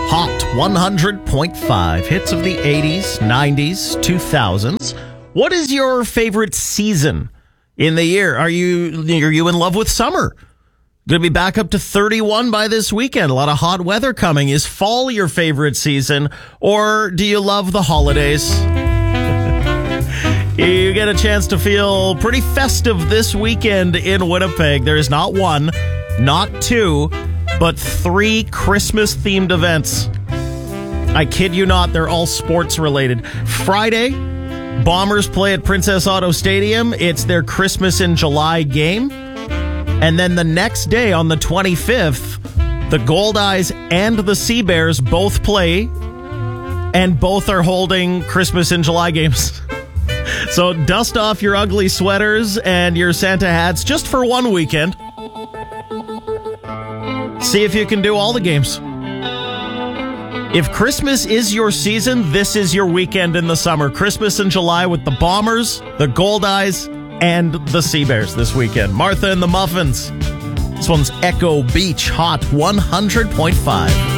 Hot 100.5. Hits of the 80s, 90s, 2000s. What is your favorite season in the year? Are you in love with summer? Going to be back up to 31 by this weekend. A lot of hot weather coming. Is fall your favorite season, or do you love the holidays? You get a chance to feel pretty festive this weekend in Winnipeg. There is not one, not two, but 3 Christmas-themed events. I kid you not, they're all sports-related. Friday, Bombers play at Princess Auto Stadium. It's their Christmas in July game. And then the next day, on the 25th, the Goldeyes and the Sea Bears both play, and both are holding Christmas in July games. So dust off your ugly sweaters and your Santa hats just for one weekend. See if you can do all the games. If Christmas is your season, this is your weekend in the summer. Christmas in July with the Bombers, the Goldeyes, and the Sea Bears this weekend. Martha and the Muffins. This one's Echo Beach, Hot 100.5.